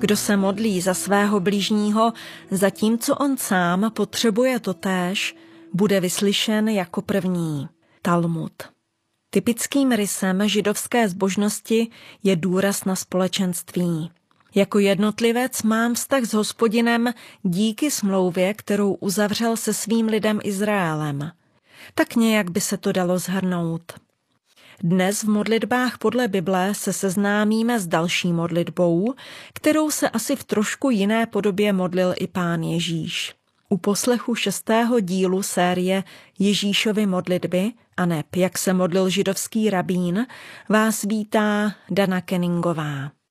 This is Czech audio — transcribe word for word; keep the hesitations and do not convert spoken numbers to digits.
Kdo se modlí za svého blížního, zatímco on sám potřebuje totéž, bude vyslyšen jako první. Talmud. Typickým rysem židovské zbožnosti je důraz na společenství. Jako jednotlivec mám vztah s Hospodinem díky smlouvě, kterou uzavřel se svým lidem Izraelem. Tak nějak by se to dalo shrnout. Dnes v modlitbách podle Bible se seznámíme s další modlitbou, kterou se asi v trošku jiné podobě modlil i Pán Ježíš. U poslechu šestého dílu série Ježíšovy modlitby, aneb jak se modlil židovský rabín, vás vítá Dana Kenningová.